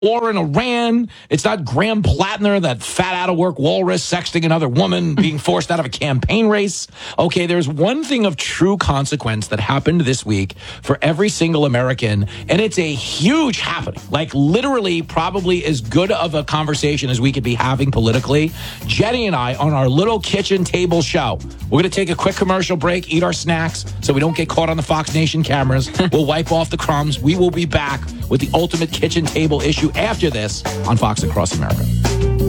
war in Iran. It's not Graham Plattner, that fat out-of-work walrus sexting another woman, being forced out of a campaign race. Okay, there's one thing of true consequence that happened this week for every single American, and it's a huge happening. Like, literally, probably as good of a conversation as we could be having politically. Jenny and I, on our little kitchen table show, we're going to take a quick commercial break, eat our snacks, so we don't get caught on the Fox Nation cameras. We'll wipe off the crumbs. We will be back with the ultimate kitchen table issue after this on Fox Across America.